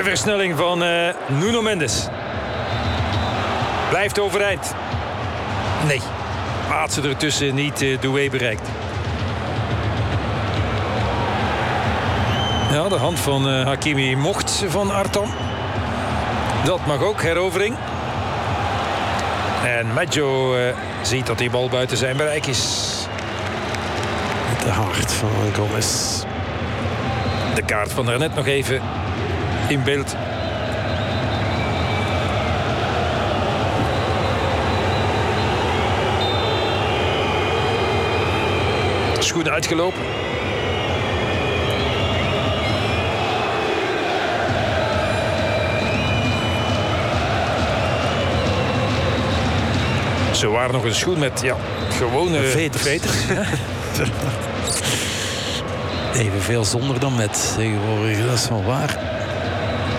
versnelling van Nuno Mendes. Blijft overeind. Nee. Maatse ertussen niet Doué bereikt. Ja, de hand van Hakimi mocht van Arton. Dat mag ook, herovering. En Maggio ziet dat die bal buiten zijn bereik is. De hart van Gomez. De kaart van daarnet nog even in beeld. Schoen uitgelopen. Ze waren nog een schoen met gewone veters. Evenveel zonder dan met tegenwoordig, dat is wel waar.